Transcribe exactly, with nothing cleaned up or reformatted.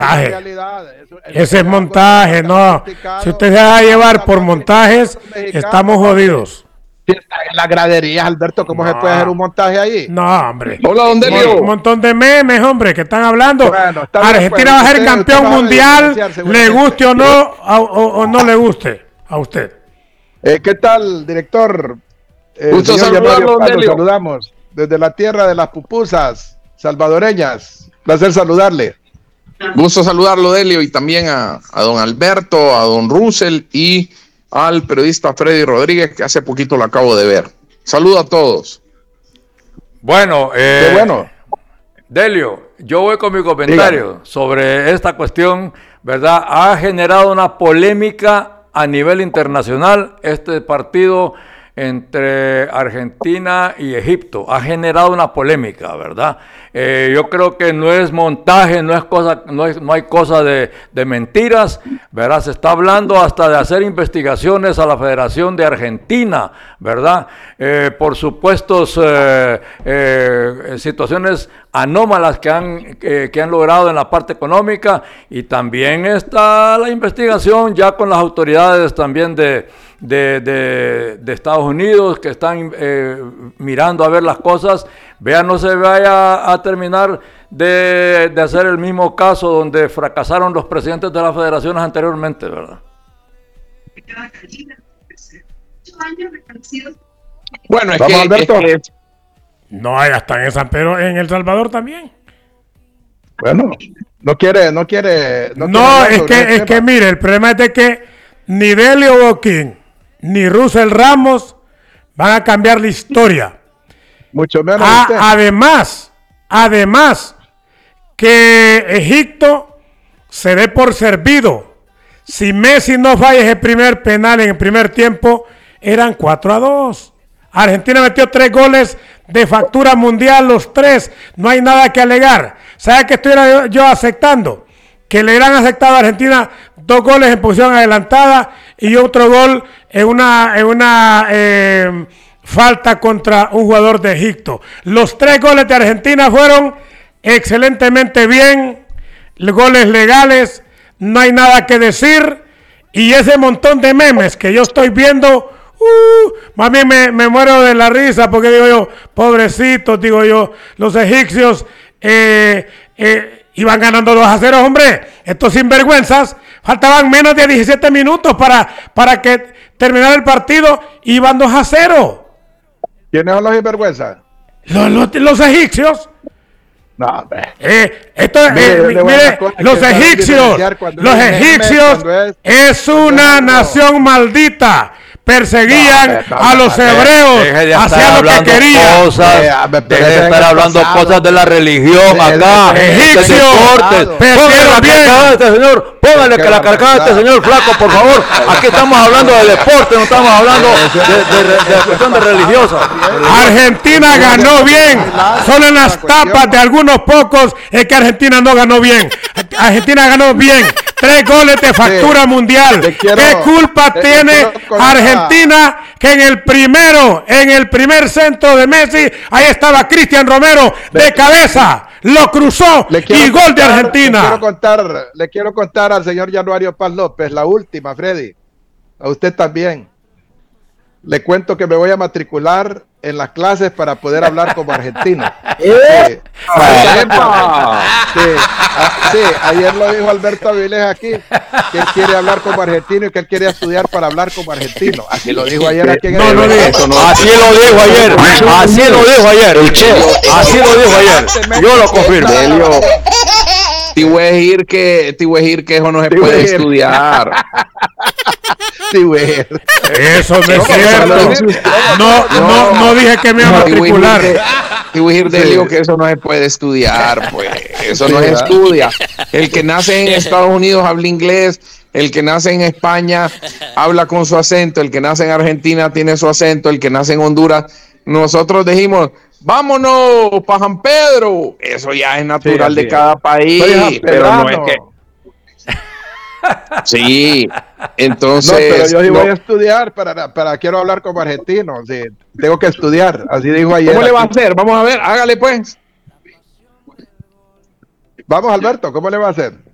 montaje. Realidad. Eso, ese es montaje, no. Si usted se va a llevar por montajes, estamos jodidos. Si está en las graderías, Alberto, ¿cómo no. se puede hacer un montaje ahí? No, hombre. Hola, don Delio. Un montón de memes, hombre, que están hablando. Bueno, Argentina pues, va a ser usted, campeón usted mundial, le guste o no, o, o, o no le guste a usted. Eh, ¿Qué tal, director? Eh, Gusto saludarlo, don Delio. Saludamos desde la tierra de las pupusas salvadoreñas. Placer saludarle. Gusto saludarlo, Delio, y también a, a don Alberto, a don Russell y al periodista Freddy Rodríguez, que hace poquito lo acabo de ver. Saludo a todos. Bueno, eh, Qué bueno. Delio, yo voy con mi comentario Dígame. sobre esta cuestión, ¿verdad? Ha generado una polémica a nivel internacional este partido entre Argentina y Egipto. Ha generado una polémica, ¿verdad? Eh, yo creo que no es montaje, no es cosa, no, es, no hay cosa de, de mentiras, ¿verdad? Se está hablando hasta de hacer investigaciones a la Federación de Argentina, ¿verdad? Eh, por supuestos eh, eh, situaciones anómalas que han, eh, que han logrado en la parte económica, y también está la investigación ya con las autoridades también de, de, de, de Estados Unidos, que están eh, mirando a ver las cosas. Vean, no se vaya a terminar de, de hacer el mismo caso donde fracasaron los presidentes de las federaciones anteriormente, ¿verdad? Bueno, es Vamos, que, Alberto. Es que... No, ya están en San Pedro, en El Salvador también. Bueno, no quiere, no quiere. No, no es que, es que mire, el problema es de que ni Delio Boquín ni Russell Ramos van a cambiar la historia. Mucho menos a, usted. Además, además, que Egipto se dé por servido. Si Messi no falla ese primer penal en el primer tiempo, eran cuatro a dos. Argentina metió tres goles de factura mundial, los tres. No hay nada que alegar. ¿Sabe qué estuviera yo aceptando? Que le hubieran aceptado a Argentina dos goles en posición adelantada y otro gol en una... En una eh, falta contra un jugador de Egipto. Los tres goles de Argentina fueron excelentemente bien, goles legales, no hay nada que decir, y ese montón de memes que yo estoy viendo, uh, más bien me, me muero de la risa, porque digo yo, pobrecitos, digo yo, los egipcios eh, eh, iban ganando dos a cero, hombre, estos sinvergüenzas, faltaban menos de diecisiete minutos para, para que terminara el partido, iban dos a cero. ¿Quiénes son los sinvergüenzas? Los, los, los egipcios. No, hombre. Eh, esto, mire, eh, mire los egipcios, los egipcios es, es una nación maldita. Perseguían no, no, a los hebreos, de hacían lo que querían. Cosas, deje de estar hablando pasado. cosas de la religión de, acá. Egipcios, póngale la carcada a este señor, póngale que la carcada a este señor flaco, por favor. Aquí estamos hablando de deporte, no estamos hablando de, de, de, de cuestión de religiosa. Argentina ganó bien, solo en las tapas de algunos pocos es que Argentina no ganó bien. Argentina ganó bien. Tres goles de factura sí, mundial. Quiero, ¿Qué culpa tiene Argentina que en el primero, en el primer centro de Messi, ahí estaba Cristian Romero de le, cabeza, lo cruzó y gol contar, de Argentina? Le quiero, contar, le quiero contar al señor Januario Paz López, la última, Freddy, a usted también. Le cuento que me voy a matricular en las clases para poder hablar como argentino. ¿Eh? Sí, sí, sí, ayer lo dijo Alberto Avilés aquí, que él quiere hablar como argentino y que él quiere estudiar para hablar como argentino. Así lo dijo ayer aquí en no, el no, no, no, así lo dijo ayer, así lo dijo ayer, así lo dijo ayer, yo lo confirmo. Te voy a decir que, te voy a decir que eso no se puede estudiar. Sí, güey. Eso no es cierto. No, no, no dije que me iba a matricular. Te voy a decir, Delio, que eso no se puede estudiar, pues. Eso no se estudia. El que nace en Estados Unidos habla inglés. El que nace en España habla con su acento. El que nace en Argentina tiene su acento. El que nace en Honduras. Nosotros dijimos, vámonos para San Pedro. Eso ya es natural sí, de cada país. Pero no es que. Sí, entonces. No, pero yo sí no. voy a estudiar para, para quiero hablar como argentino. Sí, tengo que estudiar, así dijo ayer. ¿Cómo le va a hacer? Vamos a ver, hágale pues. Vamos, Alberto, ¿cómo le va a hacer?